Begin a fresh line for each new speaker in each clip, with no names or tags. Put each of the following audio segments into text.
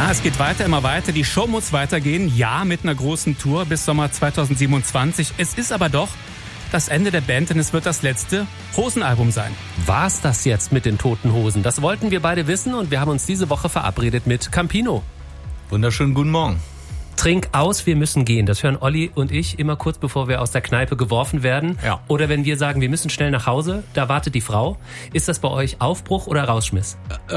Ja, es geht weiter, immer weiter. Die Show muss weitergehen. Ja, mit einer großen Tour bis Sommer 2027. Es ist aber doch das Ende der Band, denn es wird das letzte Hosenalbum sein.
War's das jetzt mit den Toten Hosen? Das wollten wir beide wissen und wir haben uns diese Woche verabredet mit Campino.
Wunderschönen guten Morgen.
Trink aus, wir müssen gehen. Das hören Olli und ich immer kurz bevor wir aus der Kneipe geworfen werden.
Ja.
Oder wenn wir sagen, wir müssen schnell nach Hause, da wartet die Frau. Ist das bei euch Aufbruch oder Rausschmiss?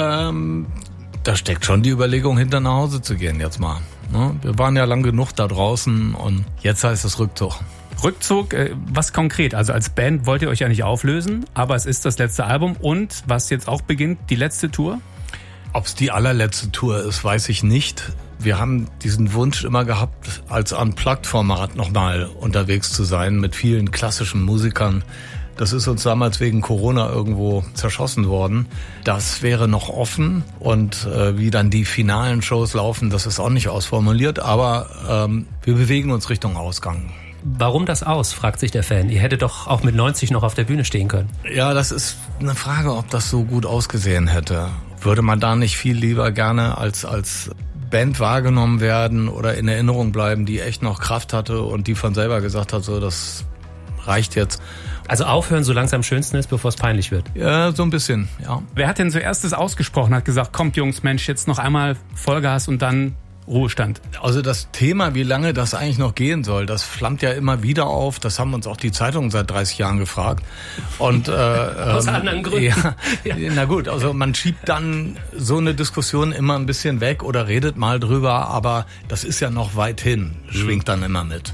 Da steckt schon die Überlegung hinter, nach Hause zu gehen jetzt mal. Wir waren ja lang genug da draußen und jetzt heißt es Rückzug.
Rückzug, was konkret? Also als Band wollt ihr euch ja nicht auflösen, aber es ist das letzte Album und, was jetzt auch beginnt, die letzte Tour?
Ob es die allerletzte Tour ist, weiß ich nicht. Wir haben diesen Wunsch immer gehabt, als Unplugged-Format nochmal unterwegs zu sein mit vielen klassischen Musikern. Das ist uns damals wegen Corona irgendwo zerschossen worden. Das wäre noch offen und wie dann die finalen Shows laufen, das ist auch nicht ausformuliert, aber wir bewegen uns Richtung Ausgang.
Warum das aus, fragt sich der Fan. Ihr hättet doch auch mit 90 noch auf der Bühne stehen können.
Ja, das ist eine Frage, ob das so gut ausgesehen hätte. Würde man da nicht viel lieber gerne als Band wahrgenommen werden oder in Erinnerung bleiben, die echt noch Kraft hatte und die von selber gesagt hat, so, das reicht jetzt.
Also aufhören, solange es am schönsten ist, bevor es peinlich wird.
Ja, so ein bisschen, ja.
Wer hat denn zuerst das ausgesprochen, hat gesagt, kommt Jungs, Mensch, jetzt noch einmal Vollgas und dann Ruhestand?
Also das Thema, wie lange das eigentlich noch gehen soll, das flammt ja immer wieder auf. Das haben uns auch die Zeitungen seit 30 Jahren gefragt. Und
aus anderen Gründen.
Ja. Na gut, also man schiebt dann so eine Diskussion immer ein bisschen weg oder redet mal drüber, aber das ist ja noch weit hin, schwingt dann immer mit.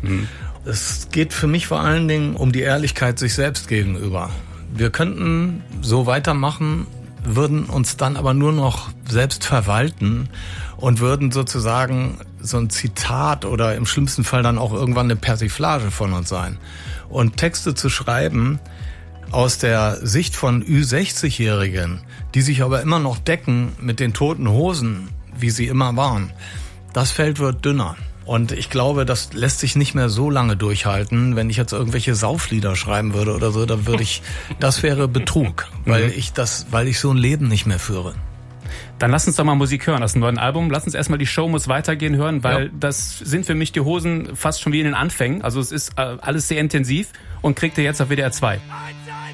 Es geht für mich vor allen Dingen um die Ehrlichkeit sich selbst gegenüber. Wir könnten so weitermachen, würden uns dann aber nur noch selbst verwalten und würden sozusagen so ein Zitat oder im schlimmsten Fall dann auch irgendwann eine Persiflage von uns sein. Und Texte zu schreiben aus der Sicht von Ü60-Jährigen, die sich aber immer noch decken mit den Toten Hosen, wie sie immer waren, das Feld wird dünner. Und ich glaube, das lässt sich nicht mehr so lange durchhalten. Wenn ich jetzt irgendwelche Sauflieder schreiben würde oder so, dann das wäre Betrug, weil ich so ein Leben nicht mehr führe.
Dann lass uns doch mal Musik hören aus dem neuen Album. Lass uns erstmal die Show muss weitergehen hören, weil das sind für mich die Hosen fast schon wie in den Anfängen. Also es ist alles sehr intensiv und kriegt ihr jetzt auf WDR 2.